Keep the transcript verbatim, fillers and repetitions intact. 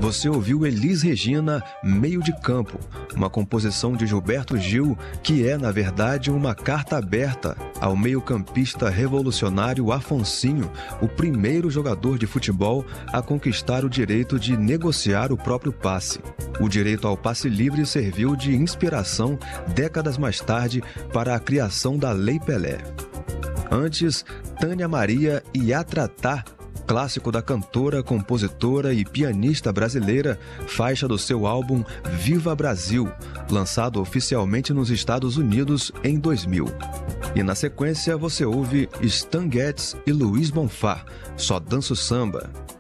você ouviu Elis Regina, Meio de Campo, uma composição de Gilberto Gil que é, na verdade, uma carta aberta ao meio-campista revolucionário Afonsinho, o primeiro jogador de futebol a conquistar o direito de negociar o próprio passe. O direito ao passe livre serviu de inspiração décadas mais tarde para a criação da Lei Pelé. Antes, Tânia Maria Iatratá, clássico da cantora, compositora e pianista brasileira, faixa do seu álbum Viva Brasil, lançado oficialmente nos Estados Unidos em dois mil. E na sequência você ouve Stan Getz e Luiz Bonfá, Só Danço Samba.